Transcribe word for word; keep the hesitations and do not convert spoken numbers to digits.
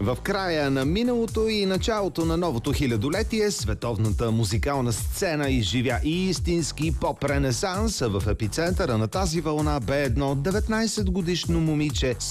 В края на миналото и началото на новото хилядолетие световната музикална сцена изживя и истински поп-ренесанс. В епицентъра на тази вълна бе едно деветнайсетгодишно момиче